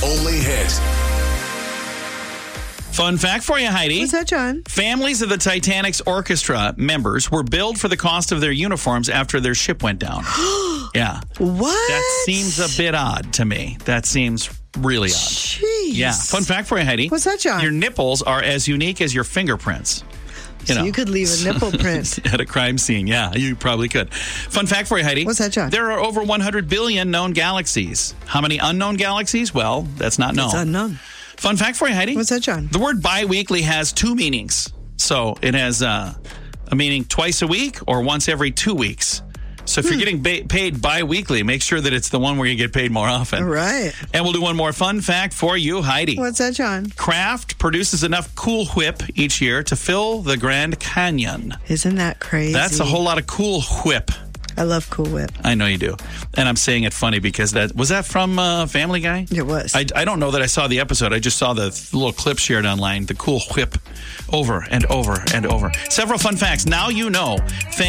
only hit. Fun fact for you, Heidi. What's that, John? Families of the Titanic's orchestra members were billed for the cost of their uniforms after their ship went down. Yeah. What? That seems a bit odd to me. That seems really odd. Jeez. Yeah. Fun fact for you, Heidi. What's that, John? Your nipples are as unique as your fingerprints. So you could leave a nipple print. At a crime scene. Yeah, you probably could. Fun fact for you, Heidi. What's that, John? There are over 100 billion known galaxies. How many unknown galaxies? Well, that's not known. It's unknown. Fun fact for you, Heidi. What's that, John? The word bi-weekly has two meanings. So it has a meaning twice a week or once every 2 weeks. So if you're getting paid bi-weekly, make sure that it's the one where you get paid more often. All right. And we'll do one more fun fact for you, Heidi. What's that, John? Kraft produces enough Cool Whip each year to fill the Grand Canyon. Isn't that crazy? That's a whole lot of Cool Whip. I love Cool Whip. I know you do. And I'm saying it funny because was that from Family Guy? It was. I don't know that I saw the episode. I just saw the little clip shared online, the Cool Whip, over and over and over. Several fun facts. Now you know.